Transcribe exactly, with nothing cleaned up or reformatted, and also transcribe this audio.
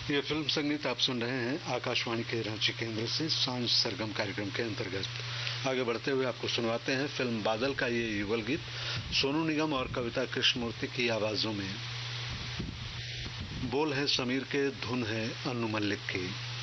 ये फिल्म संगीत आप सुन रहे हैं आकाशवाणी के रांची केंद्र से सांझ सरगम कार्यक्रम के अंतर्गत। आगे बढ़ते हुए आपको सुनवाते हैं फिल्म बादल का ये युगल गीत सोनू निगम और कविता कृष्णमूर्ति की आवाजों में। बोल है समीर के, धुन है अनु मल्लिक की।